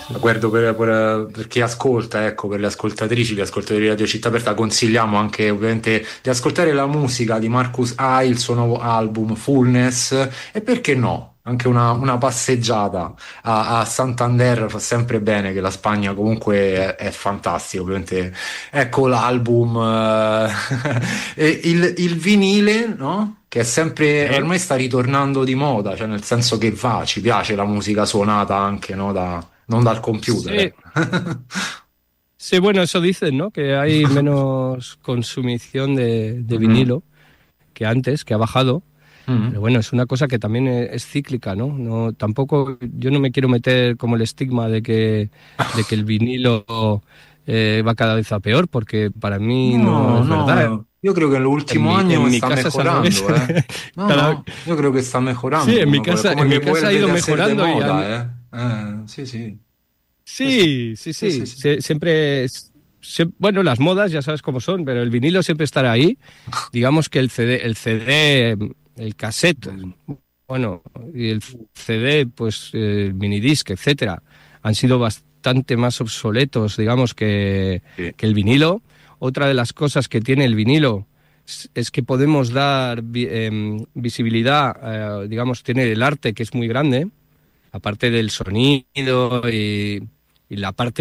Guardo per chi ascolta, ecco, per le ascoltatrici, gli ascoltatori di Radio Città Aperta, consigliamo anche ovviamente di ascoltare la musica di Marcus Hai, il suo nuovo album Fullness, e perché no? Anche una passeggiata a Santander fa sempre bene, che la Spagna comunque è fantastica, ovviamente. Ecco l'album, e il vinile, no? Che è sempre, Ajá. ormai sta ritornando di moda, cioè nel senso che va, ci piace la musica suonata anche, no? Non dal computer, Sí, ecco. sí, bueno, eso dicen, ¿no? Que hay menos consumición de Mm, vinilo que antes, que ha bajado. Pero mm. bueno, es una cosa que también es cíclica, ¿no? No, tampoco, yo no me quiero meter como el estigma de que el vinilo va cada vez a peor, porque para mí no No, es verdad. no, io credo che nell'ultimo En anno mi sta casa es al revés. mejorando, eh. No, Cada- no, io credo che sta sí, mejorando, come, come en che mi casa ha vuelve ido a ser de mejorando y moda, eh. Sì, sì. Sì, sì. sí, sí, Sì, sì, sí. sì. Siempre, bueno, las modas ya sabes cómo son, pero el vinilo siempre estará ahí. Digamos que el cassette, Mm. bueno, y el CD, pues el minidisc, etcétera, han sido bastante más obsoletos, digamos, Sì. que el vinilo. Otra de las cosas que tiene el vinilo es que podemos dar visibilidad, digamos, tiene el arte que es muy grande, aparte del sonido y la parte